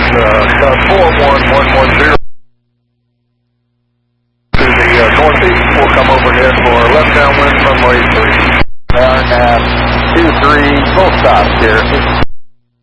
41110 to the northeast. We'll come overhead for left downwind runway 3. Hour and a half, 23, full stop here.